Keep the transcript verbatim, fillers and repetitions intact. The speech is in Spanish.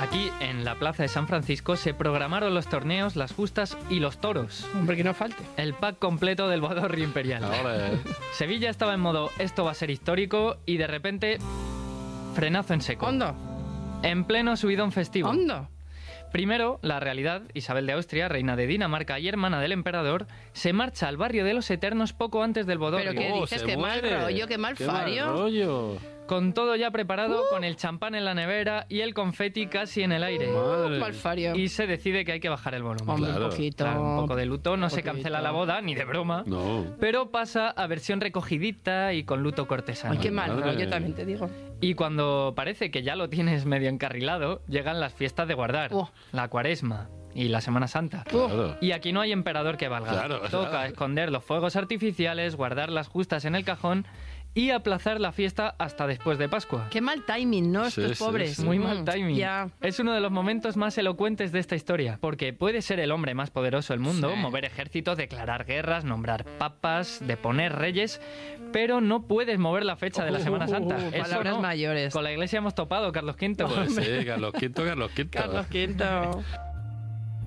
Aquí, en la plaza de San Francisco, se programaron los torneos, las justas y los toros. Hombre, que no falte. El pack completo del Bodorrio Imperial. Ahora, ¿eh? Sevilla estaba en modo, esto va a ser histórico, y de repente, frenazo en seco. ¿Hondo? En pleno subidón festivo. ¿Hondo? Primero, la realidad, Isabel de Austria, reina de Dinamarca y hermana del emperador, se marcha al barrio de los Eternos poco antes del Bodorrio. ¿Pero qué Oh, dices? se Qué mal muere. rollo, qué mal Qué mal fario. rollo. Con todo ya preparado, uh. con el champán en la nevera y el confeti casi en el aire. Madre. Mal fario. Y se decide que hay que bajar el volumen. Hombre, Claro. un poquito. Claro, un poco de luto, no se poquito. cancela la boda, ni de broma. No. Pero pasa a versión recogidita y con luto cortesano. Ay, qué mal Madre. rollo, también te digo. Y cuando parece que ya lo tienes medio encarrilado, llegan las fiestas de guardar, Oh. la Cuaresma y la Semana Santa. Claro. Y aquí no hay emperador que valga. Claro, Toca claro. esconder los fuegos artificiales, guardar las justas en el cajón y aplazar la fiesta hasta después de Pascua. Qué mal timing, ¿no? Sí, Estos sí, pobres. sí. Muy Mm, mal timing. Ya. Es uno de los momentos más elocuentes de esta historia, porque puede ser el hombre más poderoso del mundo, Sí. mover ejércitos, declarar guerras, nombrar papas, deponer reyes, pero no puedes mover la fecha de la Semana Santa. Uh, Eso palabras no. mayores. Con la iglesia hemos topado, Carlos quinto. Pues sí, Carlos Quinto, Carlos Quinto. Carlos Quinto.